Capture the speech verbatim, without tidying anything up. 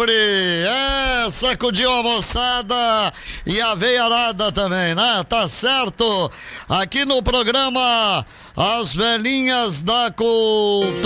guri. É, sacudiu a moçada e a veiarada também, né? Tá certo. Aqui no programa As Velhinhas da Cultura.